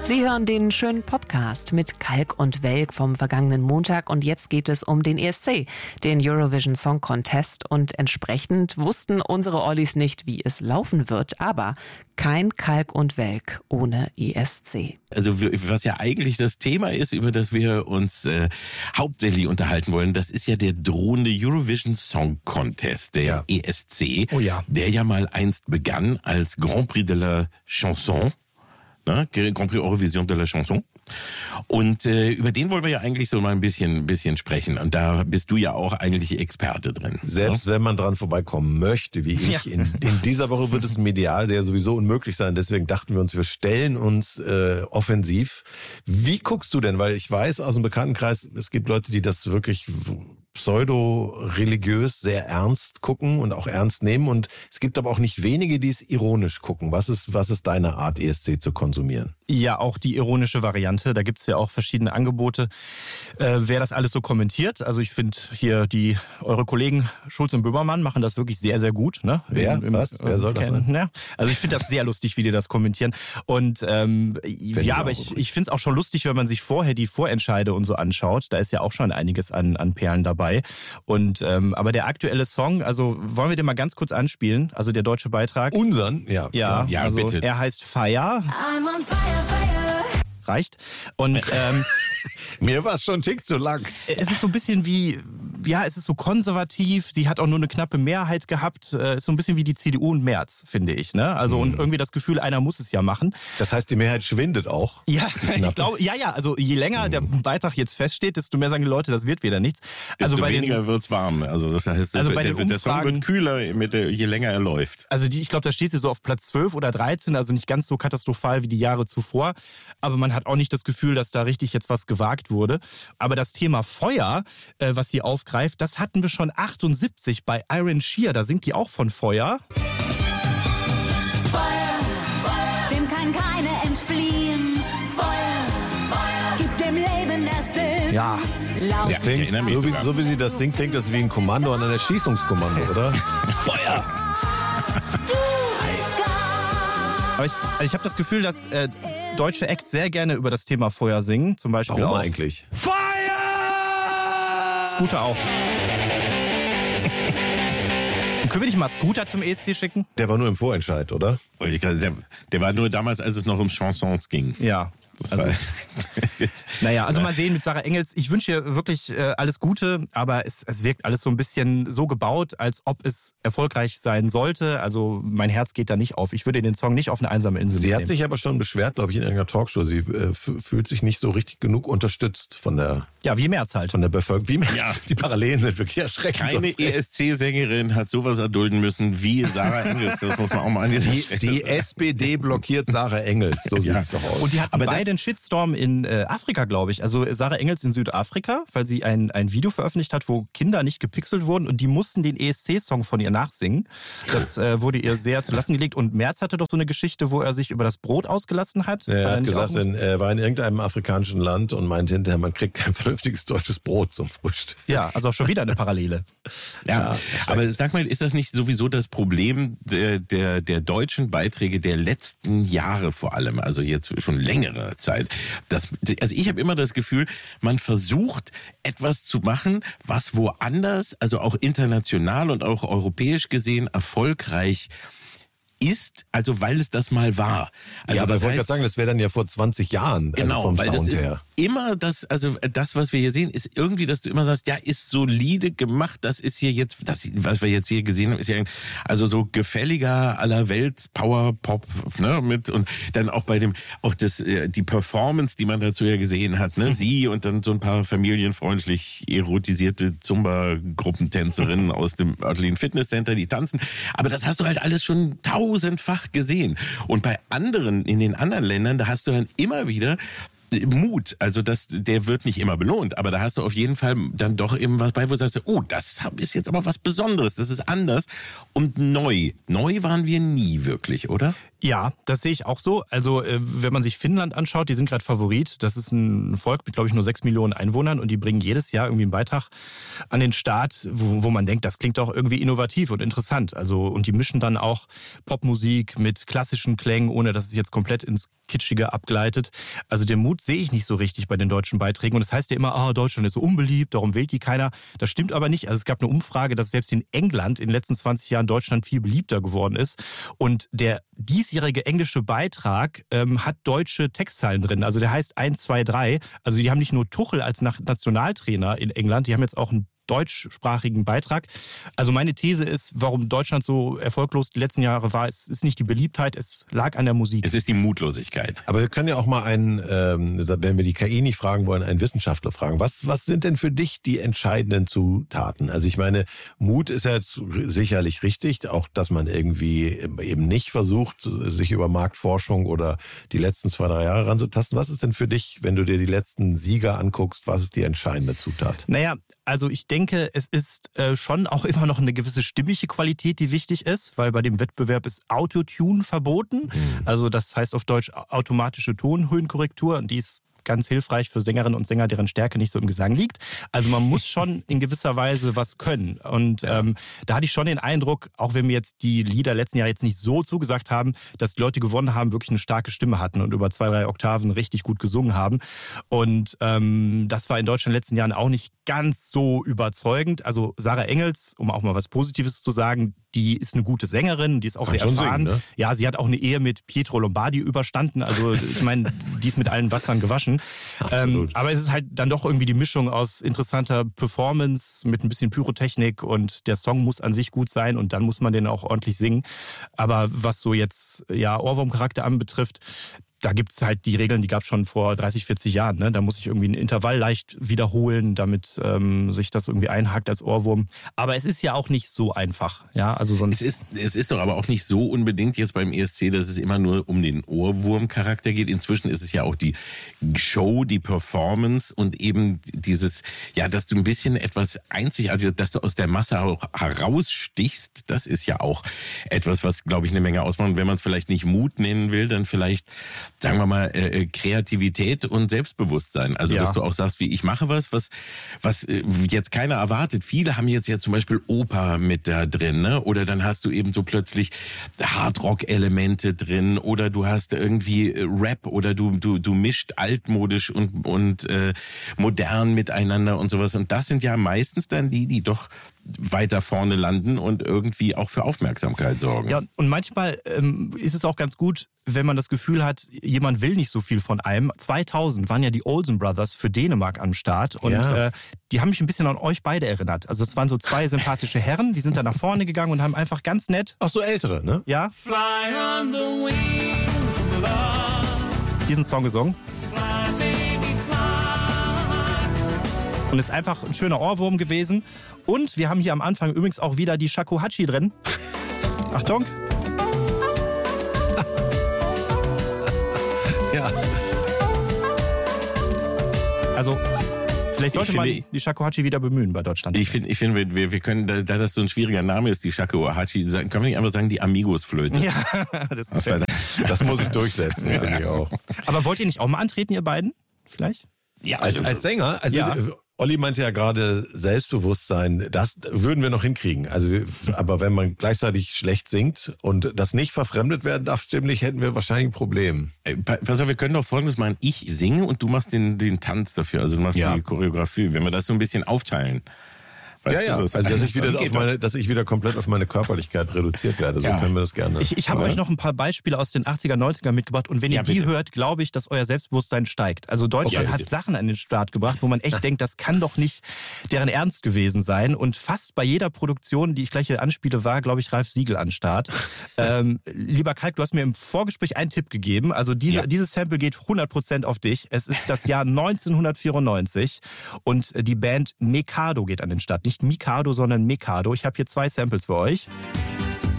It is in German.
Sie hören den schönen Podcast mit Kalk und Welk vom vergangenen Montag und jetzt geht es um den ESC, den Eurovision Song Contest, und entsprechend wussten unsere Ollis nicht, wie es laufen wird, aber kein Kalk und Welk ohne ESC. Also was ja eigentlich das Thema ist, über das wir uns hauptsächlich unterhalten wollen, das ist ja der drohende Eurovision Song Contest, der ESC, der ja mal einst begann als Grand Prix de la Chanson. Grand Prix Eurovision de la Chanson. Und über den wollen wir ja eigentlich so mal ein bisschen sprechen. Und da bist du ja auch eigentlich Experte drin. Selbst wenn man dran vorbeikommen möchte, wie ich. Ja. In dieser Woche wird es medial ja sowieso unmöglich sein. Deswegen dachten wir uns, wir stellen uns offensiv. Wie guckst du denn? Weil ich weiß aus dem Bekanntenkreis, es gibt Leute, die das wirklich pseudo-religiös sehr ernst gucken und auch ernst nehmen. Und es gibt aber auch nicht wenige, die es ironisch gucken. Was ist deine Art, ESC zu konsumieren? Ja, auch die ironische Variante. Da gibt's ja auch verschiedene Angebote, wer das alles so kommentiert. Also ich finde hier eure Kollegen Schulz und Böhmermann machen das wirklich sehr, sehr gut. Ne? Wer? Wer soll das sein? Ja. Also ich finde das sehr lustig, wie die das kommentieren. Und aber ich finde es auch schon lustig, wenn man sich vorher die Vorentscheide und so anschaut. Da ist ja auch schon einiges an Perlen dabei. Und aber der aktuelle Song, also wollen wir den mal ganz kurz anspielen? Also der deutsche Beitrag. Unseren? Ja, also bitte. Er heißt Fire. I'm on fire, fire. Reicht. Und mir war es schon ein Tick zu lang. es ist so ein bisschen wie, es ist so konservativ. Die hat auch nur eine knappe Mehrheit gehabt. Ist so ein bisschen wie die CDU und Merz, finde ich. Ne? Also und irgendwie das Gefühl, einer muss es ja machen. Das heißt, die Mehrheit schwindet auch? Ja, ich glaube, also je länger der Beitrag jetzt feststeht, desto mehr sagen die Leute, das wird wieder nichts. Desto weniger wird's warm. Also das heißt, der Song wird kühler, je länger er läuft. Also ich glaube, da steht sie so auf Platz 12 oder 13, also nicht ganz so katastrophal wie die Jahre zuvor. Aber man hat auch nicht das Gefühl, dass da richtig jetzt was gewagt wurde. Aber das Thema Feuer, was sie aufgreift, das hatten wir schon 78 bei Iron Shear. Da singt die auch von Feuer. Feuer, Feuer, dem kann keiner entfliehen. Feuer, Feuer, gibt dem Leben Sinn. Ja. Laut. Das klingt, so wie sie das singt, klingt das wie ein Kommando an ein Erschießungskommando, oder? Feuer! Aber ich habe das Gefühl, dass deutsche Acts sehr gerne über das Thema Feuer singen. Zum Beispiel Warum auch eigentlich? Feuer! Scooter auch. Und können wir nicht mal Scooter zum ESC schicken? Der war nur im Vorentscheid, oder? Der war nur damals, als es noch um Chansons ging. Ja. Mal sehen mit Sarah Engels. Ich wünsche ihr wirklich alles Gute, aber es wirkt alles so ein bisschen so gebaut, als ob es erfolgreich sein sollte. Also mein Herz geht da nicht auf. Ich würde den Song nicht auf eine einsame Insel Sie mitnehmen. hat sich aber schon beschwert, glaube ich, in irgendeiner Talkshow. Sie fühlt sich nicht so richtig genug unterstützt von der... Ja, wie Merz halt. Von der Bevölkerung. Wie Merz. Ja. Die Parallelen sind wirklich erschreckend. Keine ESC-Sängerin hat sowas erdulden müssen wie Sarah Engels. Das muss man auch mal angesichts. Die SPD blockiert Sarah Engels. So sieht es doch aus. Und die hatten beide einen Shitstorm in Afrika, glaube ich. Also Sarah Engels in Südafrika, weil sie ein Video veröffentlicht hat, wo Kinder nicht gepixelt wurden und die mussten den ESC-Song von ihr nachsingen. Das wurde ihr sehr zu Lasten gelegt. Und Merz hatte doch so eine Geschichte, wo er sich über das Brot ausgelassen hat. Er hat gesagt, er war in irgendeinem afrikanischen Land und meinte hinterher, man kriegt kein vernünftiges deutsches Brot zum Frühstück. Ja, also auch schon wieder eine Parallele. Ja, aber sag mal, ist das nicht sowieso das Problem der deutschen Beiträge der letzten Jahre vor allem, also jetzt schon längere Zeit? Also ich habe immer das Gefühl, man versucht etwas zu machen, was woanders, also auch international und auch europäisch gesehen erfolgreich ist, also weil es das mal war. Also ja, aber ich wollte gerade sagen, das wäre dann ja vor 20 Jahren. Genau, vom weil Sound das ist her. Immer das, was wir hier sehen, ist irgendwie, dass du immer sagst, ja, ist solide gemacht, das ist hier jetzt, das, was wir jetzt hier gesehen haben, ist ja also so gefälliger aller Welt Power-Pop, ne, mit, und dann auch bei die Performance, die man dazu ja gesehen hat, ne, sie und dann so ein paar familienfreundlich erotisierte Zumba-Gruppentänzerinnen aus dem örtlichen Fitnesscenter, die tanzen, aber das hast du halt alles schon tausendfach gesehen. Und bei in den anderen Ländern, da hast du dann immer wieder Mut, also der wird nicht immer belohnt, aber da hast du auf jeden Fall dann doch eben was bei, wo du sagst, oh, das ist jetzt aber was Besonderes, das ist anders und neu. Neu waren wir nie wirklich, oder? Ja, das sehe ich auch so. Also wenn man sich Finnland anschaut, die sind gerade Favorit. Das ist ein Volk mit, glaube ich, nur 6 Millionen Einwohnern und die bringen jedes Jahr irgendwie einen Beitrag an den Start, wo man denkt, das klingt auch irgendwie innovativ und interessant. Also und die mischen dann auch Popmusik mit klassischen Klängen, ohne dass es jetzt komplett ins Kitschige abgleitet. Also den Mut sehe ich nicht so richtig bei den deutschen Beiträgen. Und das heißt ja immer, Deutschland ist so unbeliebt, darum wählt die keiner. Das stimmt aber nicht. Also es gab eine Umfrage, dass selbst in England in den letzten 20 Jahren Deutschland viel beliebter geworden ist. Und der diesjährige englische Beitrag hat deutsche Textzeilen drin. Also der heißt 1, 2, 3. Also die haben nicht nur Tuchel als Nationaltrainer in England, die haben jetzt auch einen deutschsprachigen Beitrag. Also meine These ist, warum Deutschland so erfolglos die letzten Jahre war, es ist nicht die Beliebtheit, es lag an der Musik. Es ist die Mutlosigkeit. Aber wir können ja auch mal wenn wir die KI nicht fragen wollen, einen Wissenschaftler fragen. Was sind denn für dich die entscheidenden Zutaten? Also ich meine, Mut ist ja jetzt sicherlich richtig, auch dass man irgendwie eben nicht versucht, sich über Marktforschung oder die letzten 2, 3 Jahre ranzutasten. Was ist denn für dich, wenn du dir die letzten Sieger anguckst, was ist die entscheidende Zutat? Naja, also ich denke, es ist schon auch immer noch eine gewisse stimmliche Qualität, die wichtig ist, weil bei dem Wettbewerb ist Autotune verboten. Also das heißt auf Deutsch automatische Tonhöhenkorrektur und die ist ganz hilfreich für Sängerinnen und Sänger, deren Stärke nicht so im Gesang liegt. Also man muss schon in gewisser Weise was können. Und da hatte ich schon den Eindruck, auch wenn mir jetzt die Lieder letzten Jahr jetzt nicht so zugesagt haben, dass die Leute gewonnen haben, wirklich eine starke Stimme hatten und über 2, 3 Oktaven richtig gut gesungen haben. Und das war in Deutschland in den letzten Jahren auch nicht ganz so überzeugend. Also Sarah Engels, um auch mal was Positives zu sagen, die ist eine gute Sängerin, die ist auch sehr erfahren. Singen, ne? Ja, sie hat auch eine Ehe mit Pietro Lombardi überstanden. Also ich meine, die ist mit allen Wassern gewaschen. Aber es ist halt dann doch irgendwie die Mischung aus interessanter Performance mit ein bisschen Pyrotechnik und der Song muss an sich gut sein und dann muss man den auch ordentlich singen. Aber was so jetzt Ohrwurmcharakter anbetrifft, da gibt's halt die Regeln, die gab's schon vor 30, 40 Jahren. Ne? Da muss ich irgendwie ein Intervall leicht wiederholen, damit sich das irgendwie einhakt als Ohrwurm. Aber es ist ja auch nicht so einfach. Ja, also sonst es ist doch aber auch nicht so unbedingt jetzt beim ESC, dass es immer nur um den Ohrwurmcharakter geht. Inzwischen ist es ja auch die Show, die Performance und eben dieses, dass du ein bisschen etwas Einzigartiges, dass du aus der Masse auch herausstichst. Das ist ja auch etwas, was, glaube ich, eine Menge ausmacht. Und wenn man es vielleicht nicht Mut nennen will, dann vielleicht sagen wir mal, Kreativität und Selbstbewusstsein. Also, dass du auch sagst, wie ich mache was jetzt keiner erwartet. Viele haben jetzt ja zum Beispiel Oper mit da drin, ne? Oder dann hast du eben so plötzlich Hardrock-Elemente drin oder du hast irgendwie Rap oder du mischt altmodisch und modern miteinander und sowas. Und das sind ja meistens dann die doch weiter vorne landen und irgendwie auch für Aufmerksamkeit sorgen. Ja, und manchmal ist es auch ganz gut, wenn man das Gefühl hat, jemand will nicht so viel von einem. 2000 waren ja die Olsen Brothers für Dänemark am Start und die haben mich ein bisschen an euch beide erinnert. Also es waren so 2 sympathische Herren, die sind da nach vorne gegangen und haben einfach ganz nett... Ach so, ältere, ne? Ja. Fly on the wings of love. Diesen Song gesungen. Fly, baby, fly. Und ist einfach ein schöner Ohrwurm gewesen. Und wir haben hier am Anfang übrigens auch wieder die Shakuhachi drin. Achtung. Ja. Also, vielleicht sollte man die Shakuhachi wieder bemühen bei Deutschland. Ich finde, wir können, da das so ein schwieriger Name ist, die Shakuhachi, können wir nicht einfach sagen, die Amigos-Flöte. Ja, das muss ich durchsetzen, finde ich auch. Aber wollt ihr nicht auch mal antreten, ihr beiden? Vielleicht? Ja, als Sänger? Also Olli meinte ja gerade Selbstbewusstsein, das würden wir noch hinkriegen. Also, aber wenn man gleichzeitig schlecht singt und das nicht verfremdet werden darf stimmlich, hätten wir wahrscheinlich ein Problem. Pass auf, wir können doch Folgendes machen. Ich singe und du machst den Tanz dafür. Also du machst die Choreografie. Wenn wir das so ein bisschen aufteilen. Weißt du, also dass ich wieder komplett auf meine Körperlichkeit reduziert werde. So können wir das gerne. Ich habe euch noch ein paar Beispiele aus den 80er, 90er mitgebracht und wenn ihr die hört, glaube ich, dass euer Selbstbewusstsein steigt. Also Deutschland hat Sachen an den Start gebracht, wo man echt denkt, das kann doch nicht deren Ernst gewesen sein und fast bei jeder Produktion, die ich gleich hier anspiele, war, glaube ich, Ralf Siegel an Start. Lieber Kalk, du hast mir im Vorgespräch einen Tipp gegeben. Also dieses Sample geht 100% auf dich. Es ist das Jahr 1994 und die Band Mikado geht an den Start. Nicht Mikado, sondern Mikado. Ich habe hier 2 Samples für euch.